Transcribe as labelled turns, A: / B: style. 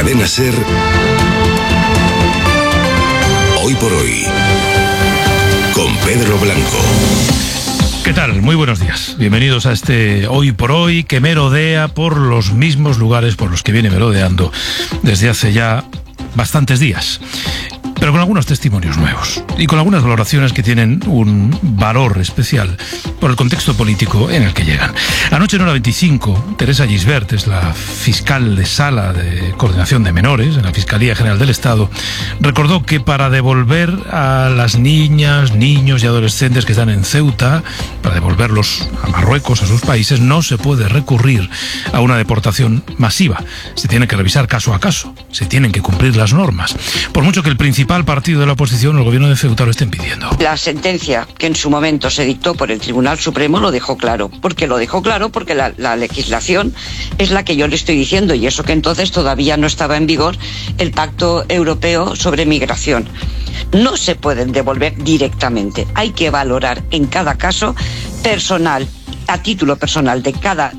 A: Cadena SER, Hoy por Hoy, con Pedro Blanco.
B: ¿Qué tal? Muy buenos días. Bienvenidos a este Hoy por Hoy que merodea por los mismos lugares por los que viene merodeando desde hace ya bastantes días, pero con algunos testimonios nuevos y con algunas valoraciones que tienen un valor especial por el contexto político en el que llegan. Anoche en hora 25, Teresa Gisbert es la fiscal de sala de coordinación de menores en la Fiscalía General del Estado, recordó que para devolver a las niñas, niños y adolescentes que están en Ceuta, para devolverlos a Marruecos, a sus países, no se puede recurrir a una deportación masiva. Se tiene que revisar caso a caso, se tienen que cumplir las normas, por mucho que el principal partido de la oposición, el gobierno de Ceuta, lo estén pidiendo.
C: La sentencia que en su momento se dictó por el Tribunal Supremo lo dejó claro. ¿Por qué lo dejó claro? Porque la legislación es la que yo le estoy diciendo, y eso que entonces todavía no estaba en vigor el Pacto Europeo sobre Migración. No se pueden devolver directamente. Hay que valorar en cada caso personal, a título personal de cada